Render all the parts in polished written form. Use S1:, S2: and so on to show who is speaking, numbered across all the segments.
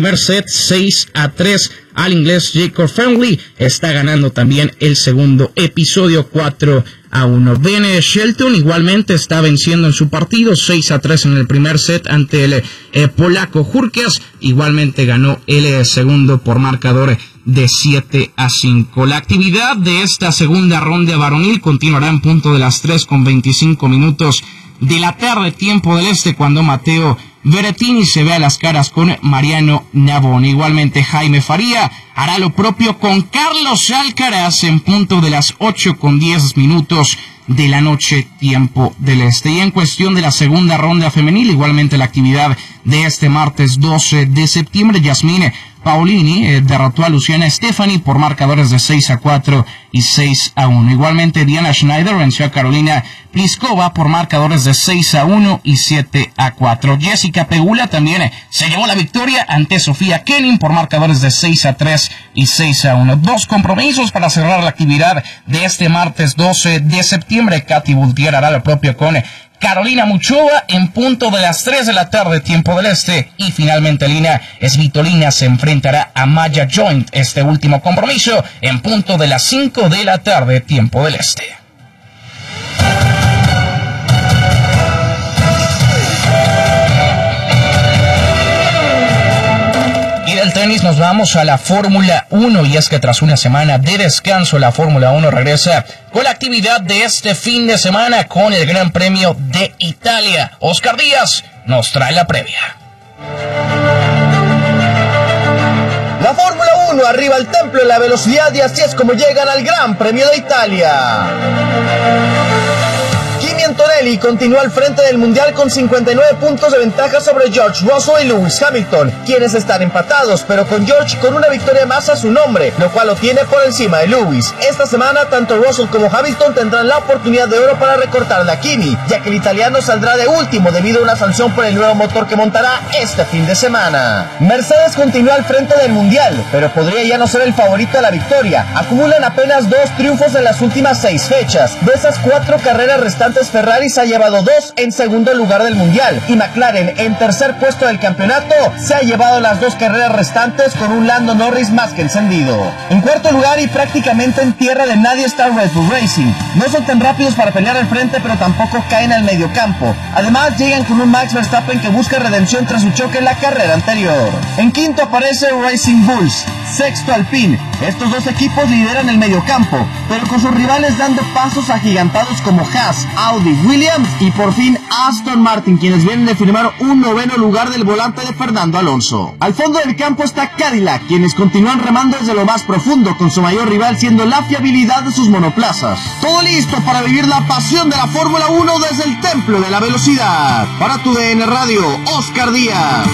S1: primer set 6-3 al inglés Jacob Fenley. Está ganando también el segundo episodio 4-1. Ben Shelton igualmente está venciendo en su partido 6-3 en el primer set ante el polaco Hurkacz. Igualmente ganó el segundo por marcador de 7-5. La actividad de esta segunda ronda varonil continuará en punto de las 3:25 de la tarde, tiempo del este, cuando Matteo Berrettini se ve a las caras con Mariano Navone. Igualmente Jaime Faría hará lo propio con Carlos Alcaraz en punto de las 8:10 de la noche, tiempo del este. Y en cuestión de la segunda ronda femenil, igualmente la actividad de este martes 12 de septiembre, Yasmine Paolini derrotó a Luciana Stefani por marcadores de 6-4 y 6-1. Igualmente Diana Schneider venció a Carolina Pliskova por marcadores de 6-1 y 7-4. Jessica Pegula también se llevó la victoria ante Sofía Kenin por marcadores de 6-3 y 6-1. Dos compromisos para cerrar la actividad de este martes 12 de septiembre. Katy Boultier hará lo propio con Carolina Muchova en punto de las 3 de la tarde, tiempo del este. Y finalmente Lina Svitolina se enfrentará a Maya Joint, este último compromiso, en punto de las 5 de la tarde, tiempo del este. Y del tenis nos vamos a la Fórmula 1, y es que tras una semana de descanso la Fórmula 1 regresa con la actividad de este fin de semana con el Gran Premio de Italia. Oscar Díaz nos trae la previa.
S2: La Fórmula 1 arriba al templo de la velocidad, y así es como llegan al Gran Premio de Italia. Kimi Antonelli continúa al frente del mundial con 59 puntos de ventaja sobre George Russell y Lewis Hamilton, quienes están empatados, pero con George con una victoria más a su nombre, lo cual lo tiene por encima de Lewis. Esta semana tanto Russell como Hamilton tendrán la oportunidad de oro para recortarle a Kimi, ya que el italiano saldrá de último debido a una sanción por el nuevo motor que montará este fin de semana. Mercedes continúa al frente del mundial, pero podría ya no ser el favorito a la victoria. Acumulan apenas 2 triunfos en las últimas 6 fechas. De esas 4 carreras restantes, Ferrari se ha llevado 2 en segundo lugar del mundial, y McLaren en tercer puesto del campeonato se ha llevado las 2 carreras restantes con un Lando Norris más que encendido. En cuarto lugar y prácticamente en tierra de nadie está Red Bull Racing. No son tan rápidos para pelear al frente, pero tampoco caen al mediocampo. Además llegan con un Max Verstappen que busca redención tras su choque en la carrera anterior. En quinto aparece Racing Bulls, sexto Alpine. Estos dos equipos lideran el mediocampo, pero con sus rivales dando pasos agigantados como Haas, Audi, Williams y por fin Aston Martin, quienes vienen de firmar un noveno lugar del volante de Fernando Alonso. Al fondo del campo está Cadillac, quienes continúan remando desde lo más profundo, con su mayor rival siendo la fiabilidad de sus monoplazas. Todo listo para vivir la pasión de la Fórmula 1 desde el templo de la velocidad. Para tu DN Radio, Oscar Díaz.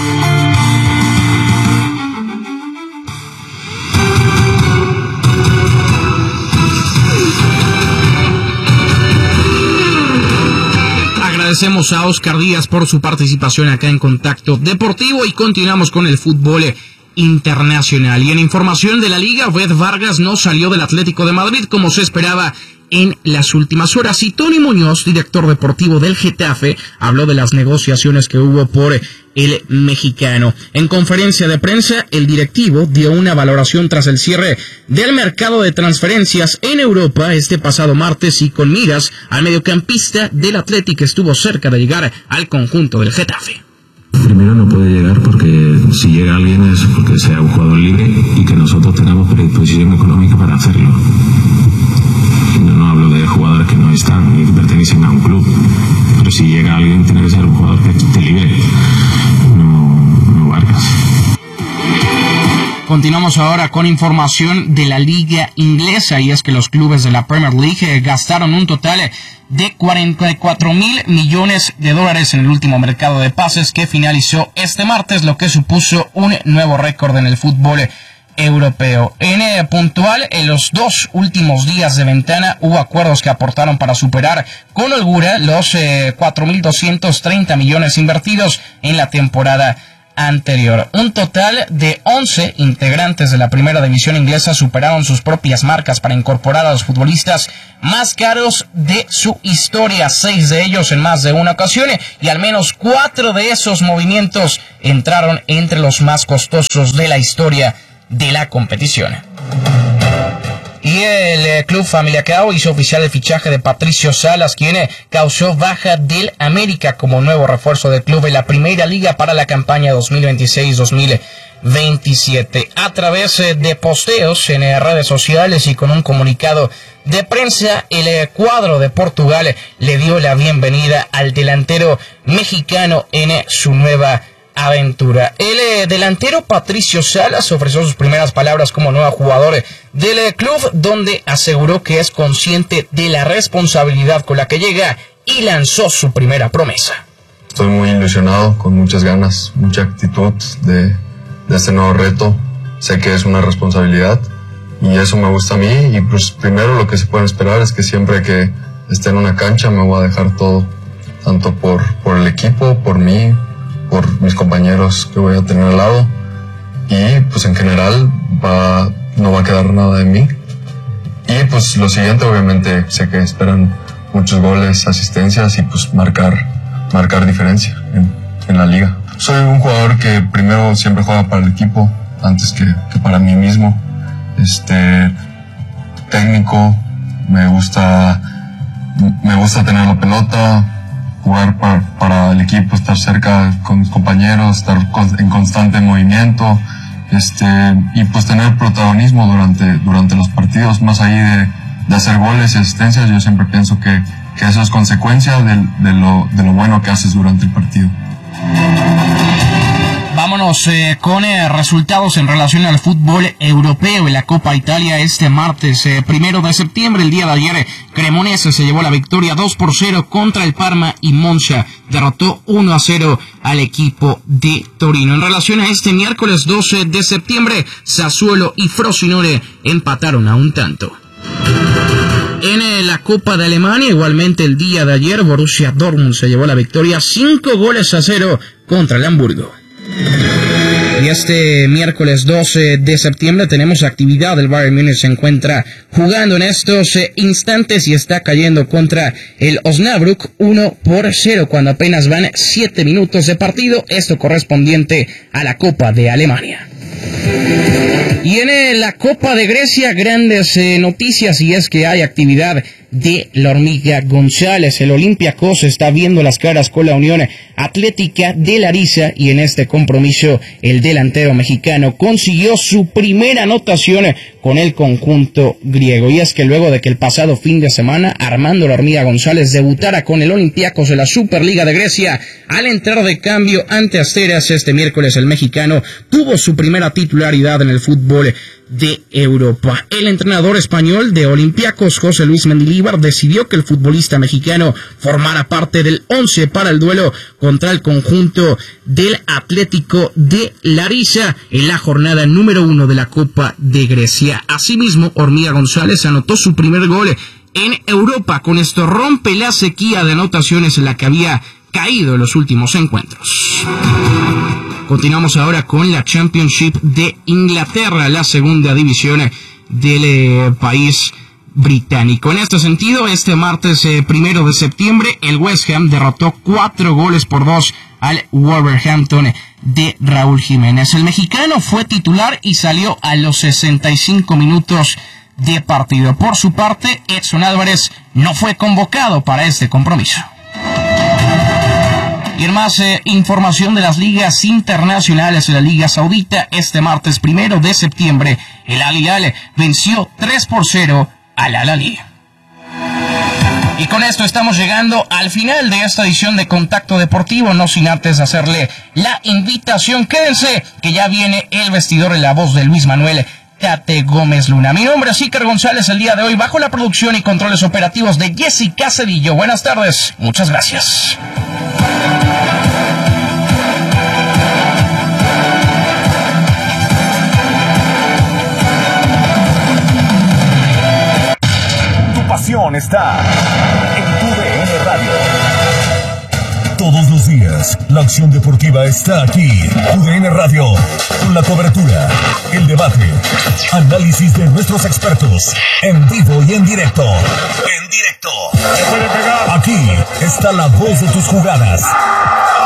S1: Agradecemos a Oscar Díaz por su participación acá en Contacto Deportivo, y continuamos con el fútbol internacional. Y en información de la Liga, Ved Vargas no salió del Atlético de Madrid como se esperaba en las últimas horas, y Tony Muñoz, director deportivo del Getafe, habló de las negociaciones que hubo por el mexicano. En conferencia de prensa, el directivo dio una valoración tras el cierre del mercado de transferencias en Europa este pasado martes, y con miras al mediocampista del Atlético estuvo cerca de llegar al conjunto del Getafe.
S3: Primero no puede llegar porque si llega alguien es porque sea un jugador libre y que nosotros tenemos predisposición económica para hacerlo. No hablo de jugadores que no están ni que pertenecen a un club, pero si llega alguien tiene que ser un jugador que esté libre, no Vargas.
S1: Continuamos ahora con información de la liga inglesa, y es que los clubes de la Premier League gastaron un total de 44,000 millones de dólares en el último mercado de pases que finalizó este martes, lo que supuso un nuevo récord en el fútbol europeo. En puntual, en los 2 últimos días de ventana hubo acuerdos que aportaron para superar con holgura los 4.230 millones invertidos en la temporada anterior. Un total de 11 integrantes de la primera división inglesa superaron sus propias marcas para incorporar a los futbolistas más caros de su historia, 6 de ellos en más de una ocasión, y al menos 4 de esos movimientos entraron entre los más costosos de la historia de la competición. Y el Club Famalicão hizo oficial el fichaje de Patricio Salas, quien causó baja del América como nuevo refuerzo del club en la Primera Liga para la campaña 2026-2027. A través de posteos en redes sociales y con un comunicado de prensa, el cuadro de Portugal le dio la bienvenida al delantero mexicano en su nueva aventura. El delantero Patricio Salas ofreció sus primeras palabras como nuevo jugador del club, donde aseguró que es consciente de la responsabilidad con la que llega y lanzó su primera promesa.
S4: Estoy muy ilusionado, con muchas ganas, mucha actitud de este nuevo reto. Sé que es una responsabilidad y eso me gusta a mí, y pues primero lo que se puede esperar es que siempre que esté en una cancha me voy a dejar todo, tanto por el equipo, por mí, por mis compañeros que voy a tener al lado, y pues en general no va a quedar nada de mí. Y pues lo siguiente, obviamente sé que esperan muchos goles, asistencias y pues marcar diferencia en la liga. Soy un jugador que primero siempre juega para el equipo antes que para mí mismo. Técnico, me gusta tener la pelota, jugar para el equipo, estar cerca con mis compañeros, estar en constante movimiento, y pues tener protagonismo durante los partidos, más allá de hacer goles y asistencias. Yo siempre pienso que eso es consecuencia de lo bueno que haces durante el partido.
S1: Vámonos con resultados en relación al fútbol europeo en la Copa Italia. Este martes 1 de septiembre, el día de ayer, Cremonese se llevó la victoria 2-0 contra el Parma, y Monza derrotó 1-0 al equipo de Torino. En relación a este miércoles 12 de septiembre, Sassuolo y Frosinone empataron a un tanto. En la Copa de Alemania, igualmente el día de ayer, Borussia Dortmund se llevó la victoria 5-0 contra el Hamburgo. Y este miércoles 12 de septiembre tenemos actividad. El Bayern Múnich se encuentra jugando en estos instantes y está cayendo contra el Osnabrück 1-0 cuando apenas van 7 minutos de partido, esto correspondiente a la Copa de Alemania. Y en la Copa de Grecia, grandes noticias, y es que hay actividad de la Hormiga González. El Olympiacos está viendo las caras con la Unión Atlética de Larissa, y en este compromiso el delantero mexicano consiguió su primera anotación con el conjunto griego. Y es que luego de que el pasado fin de semana Armando la Hormiga González debutara con el Olympiacos de la Superliga de Grecia, al entrar de cambio ante Asteras este miércoles, el mexicano tuvo su primera titularidad en el fútbol de Europa. El entrenador español de Olympiacos, José Luis Mendilibar, decidió que el futbolista mexicano formara parte del 11 para el duelo contra el conjunto del Atlético de Larissa en la jornada número 1 de la Copa de Grecia. Asimismo, Hormiga González anotó su primer gol en Europa. Con esto rompe la sequía de anotaciones en la que había caído en los últimos encuentros. Continuamos ahora con la Championship de Inglaterra, la segunda división del país británico. En este sentido, este martes 1 de septiembre, el West Ham derrotó 4-2 al Wolverhampton de Raúl Jiménez. El mexicano fue titular y salió a los 65 minutos de partido. Por su parte, Edson Álvarez no fue convocado para este compromiso. Y en más información de las ligas internacionales, en la Liga Saudita, este martes 1 de septiembre, el Al Hilal venció 3-0 al Al-Ahly. Y con esto estamos llegando al final de esta edición de Contacto Deportivo, no sin antes hacerle la invitación. Quédense, que ya viene el vestidor en la voz de Luis Manuel Tate Gómez Luna. Mi nombre es Iker González, el día de hoy bajo la producción y controles operativos de Jessica Cedillo. Buenas tardes, muchas gracias.
S5: Tu pasión está en tu DN Radio. Todos los días, la La acción deportiva está aquí. UDN Radio, con la cobertura, el debate, análisis de nuestros expertos, en vivo y en directo. En directo. Aquí está la voz de tus jugadas.